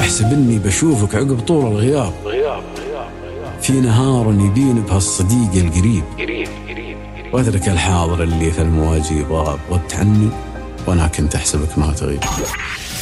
احسب اني بشوفك عقب طول الغياب، في نهار يبين بهالصديق القريب، واترك الحاضر اللي في المواجي ضاب، غبت عني وانا كنت احسبك ما تغيب.